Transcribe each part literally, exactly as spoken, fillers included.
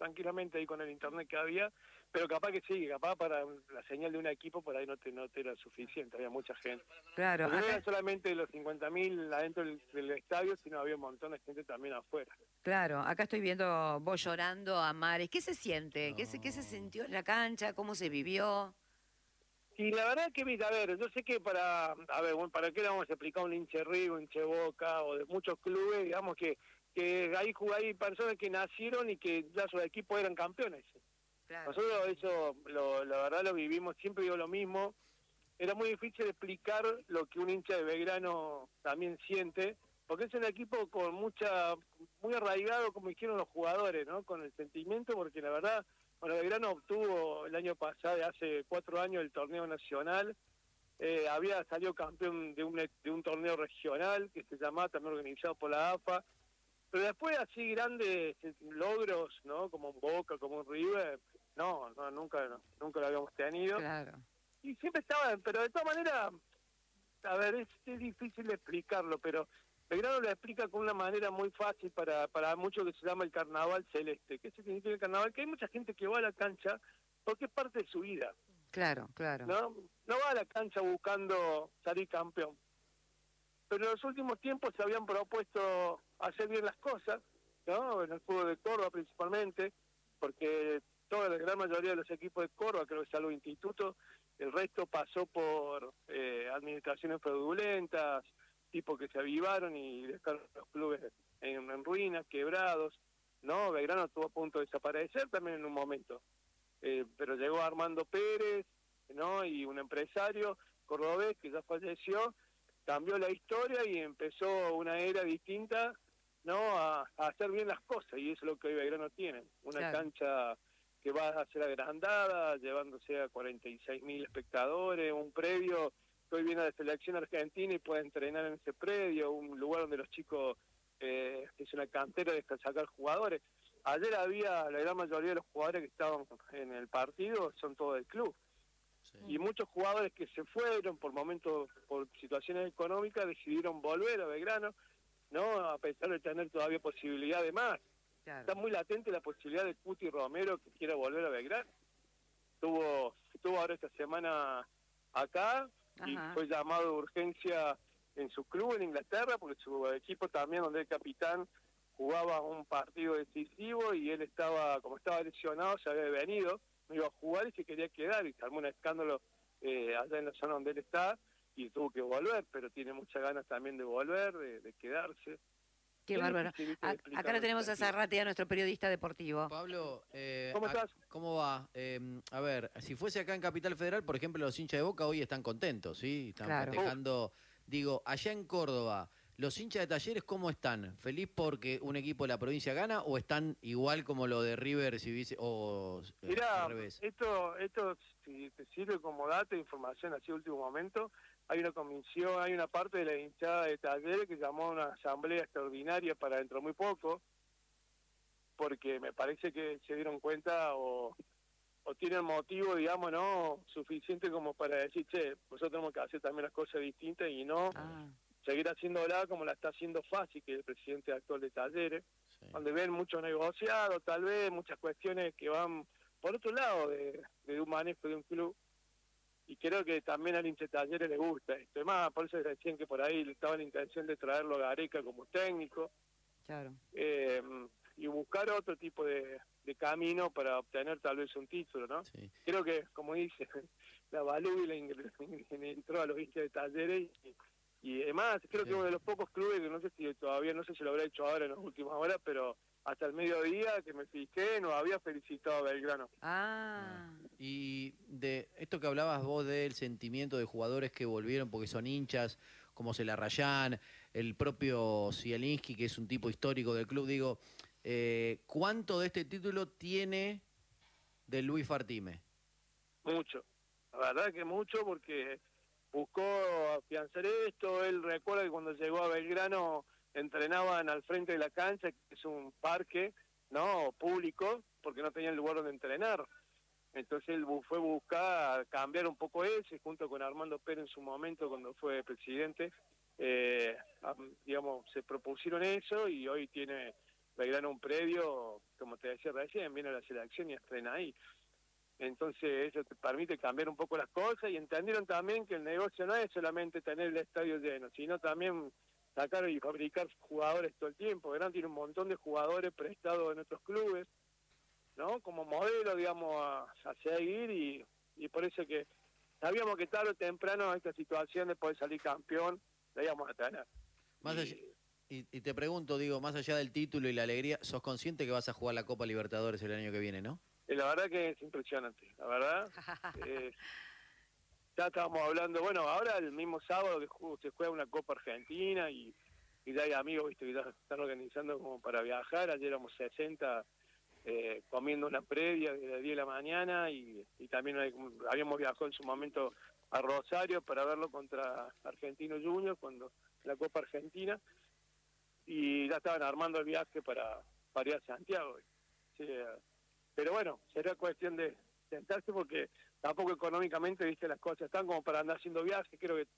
tranquilamente ahí con el internet que había, pero capaz que sí, capaz para la señal de un equipo por ahí no te, no te era suficiente, había mucha gente. Claro, Porque no acá... eran solamente los cincuenta mil adentro del, del estadio, sino había un montón de gente también afuera. Claro, acá estoy viendo vos llorando a mares. ¿Qué se siente? ¿Qué se, qué se No. sintió en la cancha? ¿Cómo se vivió? Y la verdad que, mira, a ver, yo sé que para, a ver, bueno, ¿para qué le vamos a explicar a un hinche River, un hinche Boca o de muchos clubes, digamos que, que ahí hay personas que nacieron y que ya sus equipos eran campeones? Claro. Nosotros eso, lo, la verdad lo vivimos, siempre digo lo mismo, era muy difícil explicar lo que un hincha de Belgrano también siente, porque es un equipo con mucha, muy arraigado, como dijeron los jugadores, ¿no? Con el sentimiento, porque la verdad, bueno, Belgrano obtuvo el año pasado, hace cuatro años, el torneo nacional, eh, había salido campeón de un, de un torneo regional, que se llamaba, también organizado por la A F A, pero después así grandes logros, ¿no? Como un Boca, como un River, no, no nunca, no, nunca lo habíamos tenido. Claro. Y siempre estaban, pero de todas maneras, a ver, es, es difícil de explicarlo, pero Belgrano lo explica con una manera muy fácil para, para mucho que se llama el carnaval celeste. ¿Qué significa el carnaval? Que hay mucha gente que va a la cancha porque es parte de su vida, Claro, claro. ¿no? No va a la cancha buscando salir campeón. Pero en los últimos tiempos se habían propuesto hacer bien las cosas, ¿no? En el fútbol de Córdoba principalmente, porque toda la gran mayoría de los equipos de Córdoba, creo que salvo instituto, el resto pasó por eh, administraciones fraudulentas, tipos que se avivaron y dejaron los clubes en, en ruinas, quebrados, ¿no? Belgrano estuvo a punto de desaparecer también en un momento, eh, pero llegó Armando Pérez, ¿no? Y un empresario cordobés que ya falleció, cambió la historia y empezó una era distinta, ¿no? A, a hacer bien las cosas, y eso es lo que hoy Belgrano tiene, una Claro. cancha que va a ser agrandada, llevándose a cuarenta y seis mil espectadores, un predio que hoy viene de selección argentina y puede entrenar en ese predio, un lugar donde los chicos, eh, es una cantera de sacar jugadores. Ayer había, la gran mayoría de los jugadores que estaban en el partido son todos del club. Sí. Y muchos jugadores que se fueron por momentos, por situaciones económicas, decidieron volver a Belgrano, ¿no? A pesar de tener todavía posibilidad de más. Claro. Está muy latente la posibilidad de Cuti Romero que quiera volver a Belgrano. Estuvo, estuvo ahora esta semana acá y Ajá. fue llamado de urgencia en su club en Inglaterra, porque su equipo también, donde el capitán jugaba un partido decisivo y él estaba, como estaba lesionado, se había venido, no iba a jugar y se quería quedar y se armó un escándalo eh, allá en la zona donde él está y tuvo que volver, pero tiene muchas ganas también de volver, de, de quedarse. Qué Es bárbaro. difícil, ¿viste? A- de explicar acá lo tenemos a tranquilo. Zarratea, nuestro periodista deportivo. Pablo, eh, ¿Cómo a- estás? ¿cómo va? Eh, a ver, si fuese acá en Capital Federal, por ejemplo, los hinchas de Boca hoy están contentos, ¿sí? Están Claro. festejando. Digo, allá en Córdoba, ¿los hinchas de Talleres cómo están? ¿Feliz porque un equipo de la provincia gana o están igual como lo de River si hubiese, o eh, Mirá, al revés? esto, esto si te sirve como dato de información así último momento, hay una comisión, hay una parte de la hinchada de Talleres que llamó a una asamblea extraordinaria para dentro de muy poco, porque me parece que se dieron cuenta o, o tienen motivo, digamos, no suficiente como para decir, che, nosotros tenemos que hacer también las cosas distintas y no Ah, seguir haciéndola como la está haciendo Fácil, que es el presidente actual de Talleres, Sí. donde ven mucho negociado, tal vez, muchas cuestiones que van por otro lado de, de un manejo de un club, y creo que también al hincha de Talleres le gusta esto. Además, por eso decían que por ahí estaba la intención de traerlo a Gareca como técnico, claro. eh, y buscar otro tipo de, de camino para obtener tal vez un título, ¿no? Sí. Creo que, como dice, la Balú y la entró a los hinchas de Talleres y, y además creo Sí. que uno de los pocos clubes que no sé si todavía, no sé si lo habrá hecho ahora en las últimas horas, pero hasta el mediodía que me fijé no había felicitado a Belgrano. Ah, Y de esto que hablabas vos del sentimiento de jugadores que volvieron porque son hinchas, como Celarrayán, el propio Zielinski, que es un tipo histórico del club, digo, eh, ¿cuánto de este título tiene de Luis Fartime? Mucho, la verdad que mucho, porque buscó afianzar esto. Él recuerda que cuando llegó a Belgrano entrenaban al frente de la cancha, que es un parque, ¿no?, público, porque no tenían lugar donde entrenar. Entonces él bu- fue buscar cambiar un poco ese, junto con Armando Pérez en su momento cuando fue presidente, eh, am- digamos, se propusieron eso y hoy tiene Belgrano un predio, como te decía recién, viene la selección y estrena ahí. Entonces eso te permite cambiar un poco las cosas y entendieron también que el negocio no es solamente tener el estadio lleno, sino también sacar y fabricar jugadores todo el tiempo. Belgrano tiene un montón de jugadores prestados en otros clubes, ¿no? Como modelo, digamos, a, a seguir y, y por eso que sabíamos que tarde o temprano esta situación de poder salir campeón la íbamos a tener. Más Y- allá, y, y te pregunto, digo, más allá del título y la alegría, ¿sos consciente que vas a jugar la Copa Libertadores el año que viene, no? Y la verdad que es impresionante, la verdad. eh, ya estábamos hablando, bueno, ahora el mismo sábado que ju- se juega una Copa Argentina y, y ya hay amigos, viste, que ya están organizando como para viajar. Ayer éramos sesenta eh, comiendo una previa de las diez de la mañana y, y también hay- habíamos viajado en su momento a Rosario para verlo contra Argentino Juniors cuando la Copa Argentina y ya estaban armando el viaje para, para ir a Santiago. Sí, eh, pero bueno, será cuestión de sentarse porque tampoco económicamente, viste, las cosas están como para andar haciendo viajes, creo que,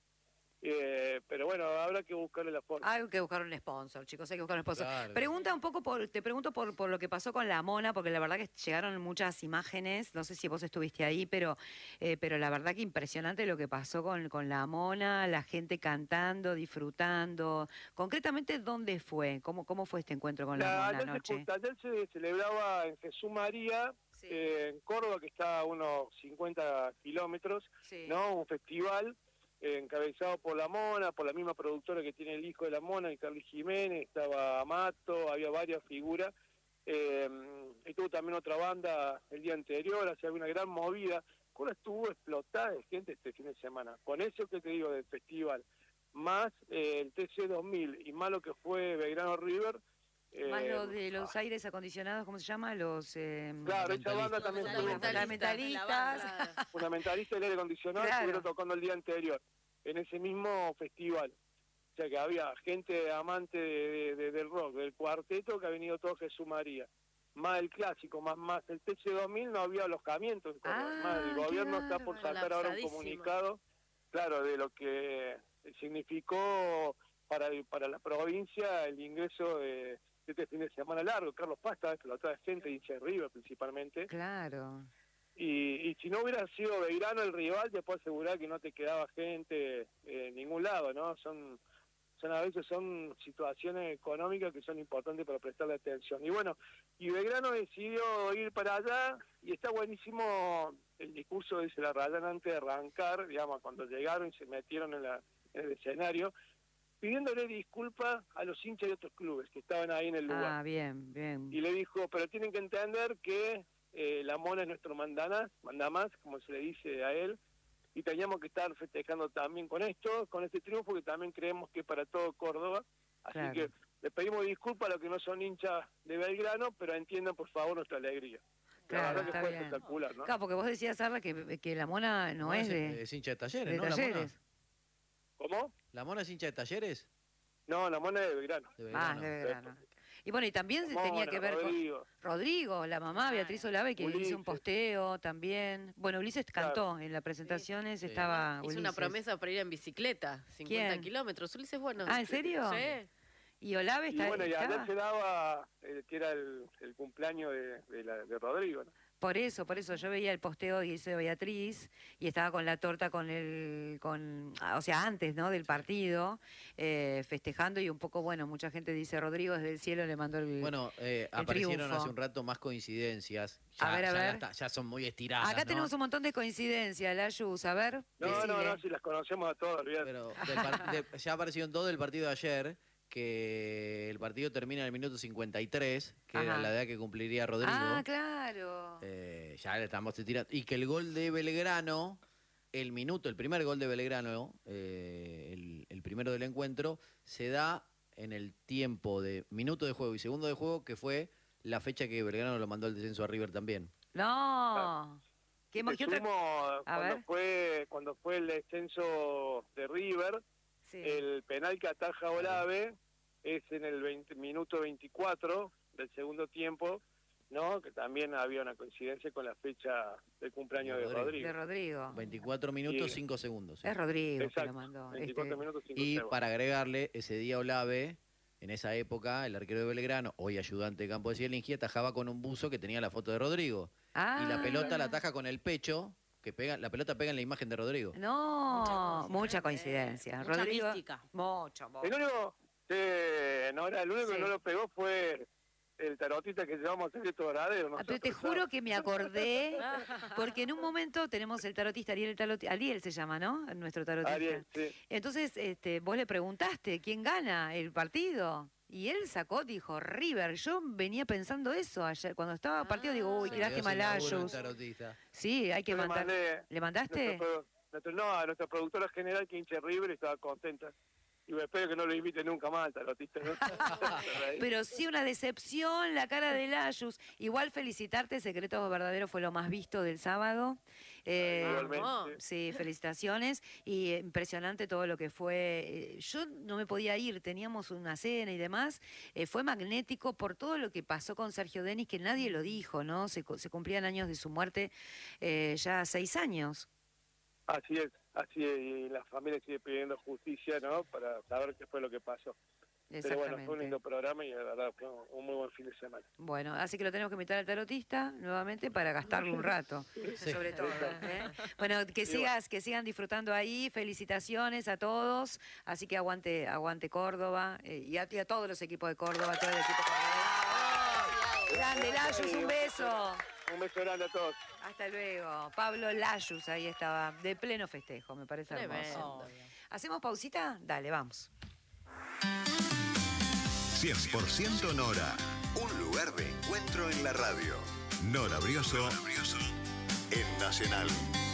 eh, pero bueno, habrá que buscarle la forma. Hay que buscar un sponsor, chicos, hay que buscar un sponsor. Claro. Pregunta un poco por, te pregunto por, por lo que pasó con la Mona, porque la verdad que llegaron muchas imágenes, no sé si vos estuviste ahí, pero, eh, pero la verdad que impresionante lo que pasó con, con la Mona, la gente cantando, disfrutando. Concretamente, ¿dónde fue? ¿Cómo, cómo fue este encuentro con la, La- Mona ayer, se, anoche? ju- ayer se celebraba en Jesús María, Sí, eh, en Córdoba, que está a unos cincuenta kilómetros, sí. ¿no? Un festival eh, encabezado por la Mona, por la misma productora que tiene el hijo de la Mona, el Carlos Jiménez, estaba Amato, había varias figuras. Eh, estuvo también otra banda el día anterior, hacía una gran movida. Córdoba estuvo explotada de gente este fin de semana. Con eso que te digo del festival, más eh, el T C dos mil y más lo que fue Belgrano River. Más eh, lo de los aires acondicionados, ¿cómo se llama? Los... eh, Claro, esa banda también estuvo fundamentalistas. fundamentalista del aire acondicionado, Claro. estuvieron tocando el día anterior, en ese mismo festival. O sea que había gente amante de, de- de- del rock, del cuarteto, que ha venido todo Jesús María. Más el clásico, más más el T C dos mil, no había alojamiento en Córdoba. Ah, Más el gobierno está por bárbaro. sacar ahora un Colapsadísimo. comunicado, claro, de lo que significó para, para la provincia el ingreso de, de este fin de semana largo. Carlos Paz estaba explotada de gente, hincha de River principalmente. Claro. Y, y si no hubiera sido Belgrano el rival, te puedo asegurar que no te quedaba gente eh, en ningún lado, ¿no? Son, son a veces son situaciones económicas que son importantes para prestarle atención. Y bueno, y Belgrano decidió ir para allá y está buenísimo el discurso de la Rayan antes de arrancar, digamos, cuando llegaron y se metieron en, la, en el escenario, pidiéndole disculpas a los hinchas de otros clubes que estaban ahí en el lugar. Ah, bien, bien. Y le dijo, pero tienen que entender que eh, la Mona es nuestro mandana, mandamás, como se le dice a él, y teníamos que estar festejando también con esto, con este triunfo que también creemos que es para todo Córdoba. Así Claro. que le pedimos disculpas a los que no son hinchas de Belgrano, pero entiendan por favor nuestra alegría. Claro, la verdad que está fue bien. espectacular, ¿no? Claro, porque vos decías, Sara, que, que la Mona no, es de, es hincha de talleres, de ¿no? La talleres. Mona. ¿Cómo? ¿La Mona es hincha de talleres? No, la Mona es de Belgrano. De Ah, Belgrano. de Belgrano. Y bueno, y también se Mona, tenía que ver Rodrigo. con Rodrigo, la mamá, Beatriz Olave, que hizo un Ulises. posteo también. Bueno, Ulises cantó en las presentaciones, Sí. estaba Hizo Ulises. una promesa para ir en bicicleta, cincuenta ¿Quién? kilómetros. Ulises, bueno. Ah, ¿en serio? Sí. Y Olave Y está, bueno, y ayer estaba. se daba, eh, que era el, el cumpleaños de, de, la- de Rodrigo, ¿no? Por eso, por eso, yo veía el posteo que hizo Beatriz y estaba con la torta con el, con, ah, o sea, antes, ¿no? Del partido, eh, festejando y un poco, bueno, mucha gente dice, Rodrigo desde el cielo le mandó el... Bueno, eh, el aparecieron triunfo. hace un rato más coincidencias. A ver, a ya ver. las ta- ya son muy estiradas, Acá ¿no? tenemos un montón de coincidencias, Layus, a ver. No, no, decile. no, si las conocemos a todos, olvídate. Pero del par- de- ya aparecieron dos del partido de ayer, que el partido termina en el minuto cincuenta y tres, que era Ajá. la edad que cumpliría Rodrigo. Ah, claro. Eh, ya le estamos tirando. Y que el gol de Belgrano, el minuto, el primer gol de Belgrano, eh, el, el primero del encuentro, se da en el tiempo de minuto de juego y segundo de juego, que fue la fecha que Belgrano lo mandó al descenso a River también. No. ¿Qué, mo- Te qué otra? sumo, A cuando ver. fue cuando fue el descenso de River, Sí. el penal que ataja Olave es en el veinte, minuto veinticuatro del segundo tiempo, ¿no? Que también había una coincidencia con la fecha del cumpleaños De de Rodrigo. Rodrigo. De Rodrigo. veinticuatro minutos, Sí. cinco segundos. sí. Es Rodrigo que Exacto, lo mandó. veinticuatro este, minutos cinco Y segundos. para agregarle, ese día Olave en esa época, el arquero de Belgrano, hoy ayudante de campo de Zielinski, atajaba con un buzo que tenía la foto de Rodrigo. Ah. Y la pelota la ataja con el pecho, que pega, la pelota pega en la imagen de Rodrigo. No, mucha coincidencia. Mucha Rodrigo, mística. Mucho, mucho. El único, eh, no, era el único Sí. que no lo pegó fue el tarotista que llevamos a Secreto Verdadero. Ah, pero te juro que me acordé, porque en un momento tenemos el tarotista, Ariel, el tarot- Ariel se llama, ¿no? Nuestro tarotista. Ariel, sí. Entonces, este, vos le preguntaste quién gana el partido. Y él sacó, dijo, River. Yo venía pensando eso ayer. Cuando estaba partido, digo, uy, Se qué quedó lástima sin laburo el Layus. tarotista. Sí, hay que Yo le mandar. mandé ¿Le mandaste? nuestro pro- nuestro- no, a nuestra productora general que hincha River estaba contenta. Y espero que no lo invite nunca más al tarotista, ¿no? Pero sí una decepción, la cara de Layus. Igual felicitarte, Secretos Verdaderos fue lo más visto del sábado. Eh, Igualmente. Sí, felicitaciones. Y eh, impresionante todo lo que fue. Eh, yo no me podía ir, teníamos una cena y demás. Eh, fue magnético por todo lo que pasó con Sergio Denis, que nadie lo dijo, ¿no? Se, cu- se cumplían años de su muerte, eh, ya seis años. Así es, así es, y la familia sigue pidiendo justicia, ¿no? Para saber qué fue lo que pasó. Pero bueno, fue un Exactamente. lindo programa y la verdad fue un un muy buen fin de semana. Bueno, así que lo tenemos que invitar al tarotista nuevamente para gastarlo un rato, sobre todo. ¿eh? Bueno, que Y sigas, que sigan disfrutando ahí, felicitaciones a todos, así que aguante, aguante Córdoba, eh, y, a, y a todos los equipos de Córdoba, todo el equipo cordobés. Grande Layus, un beso. Un beso grande a todos. Hasta luego. Pablo Layus, ahí estaba, de pleno festejo, me parece hermoso. Tremendo. ¿Hacemos pausita? Dale, vamos. cien por ciento Nora. Un lugar de encuentro en la radio. Nora Brioso en Nacional.